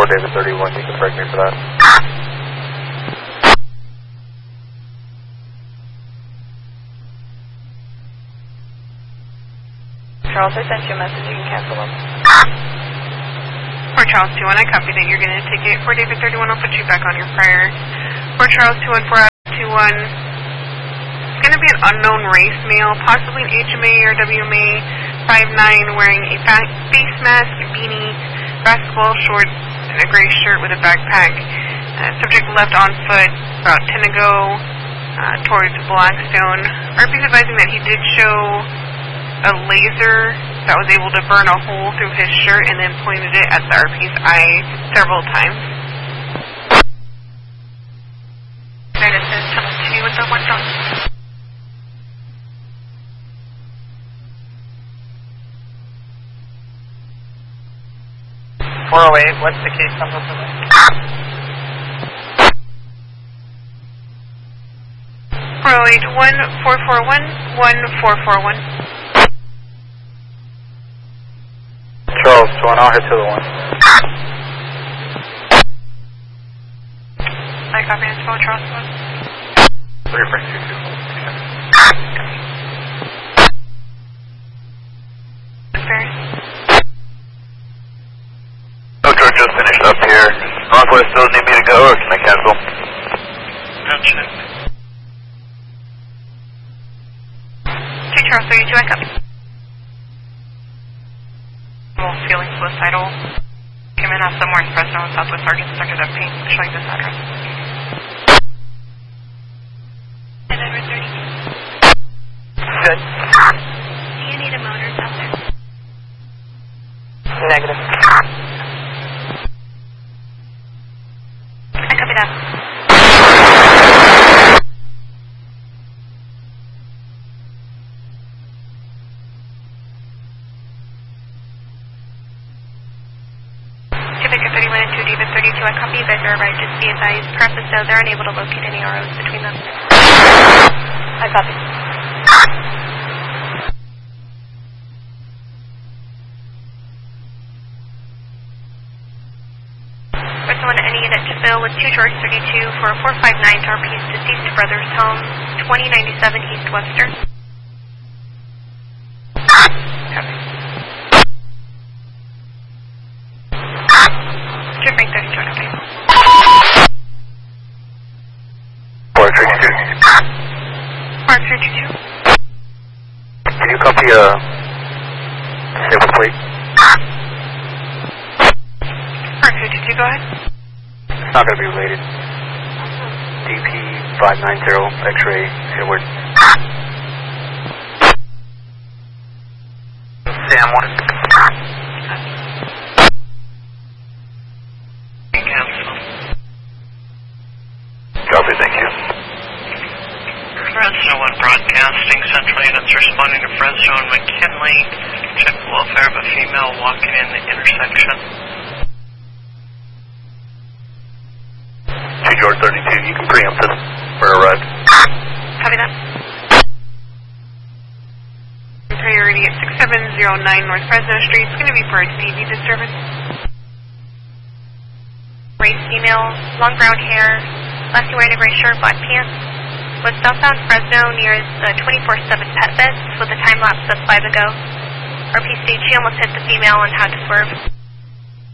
David 31, you can break me for that. Charles, I sent you a message, you can cancel them. For Charles 21, I copy that you're going to take it. For David 31, I'll put you back on your prior. For Charles 21, 421, it's going to be an unknown race male, possibly an HMA or WMA, 5'9", wearing a face mask, beanie, basketball shorts, and a gray shirt with a backpack. Subject left on foot about 10 to go towards Blackstone. RP's advising that he did show a laser that was able to burn a hole through his shirt and then pointed it at the RP's eye several times. United says tunnel 2 with the 1 drop. 408, what's the case number for that? 408 1441 1441. Charles 21, I'll head to the 1. I copy as well, Charles 1. Refresh 22. Ocho just finished up here. Northwest still need me to go, or can I cancel? Gotcha. 2 Charles 32, I copy. Feeling suicidal. Came in off somewhere in Fresno and Southwest Arkansas because of pain. Showing this address. And over 32. Good. Do you need a motor out there? Negative. I copy that. David 32, I copy. You guys are arrived. Just be advised, preface though, they're unable to locate any ROs between them. I copy. First one, any unit to fill with 2 George 32 for 459 to RP's deceased brother's home, 2097 East Webster. Copy. Frank 32, okay. Park 32. Park 32. Can you copy sample plate? Park 32, go ahead. It's not going to be related. DP 590 X-ray Edward. Sam 1. Copy, thank you. Fresno 1 broadcasting, central units responding to Fresno and McKinley. Check the welfare of a female walking in the intersection. 2 George 32, you can preempt this for a ride. Copy that. Priority at 6709 North Fresno Street. It's going to be for a TV disturbance. Race female, long brown hair. Last year wearing a gray shirt, black pants. Was southbound Fresno near the 24/7 pet vets with a time lapse of 5 ago. RP state she almost hit the female and had to swerve.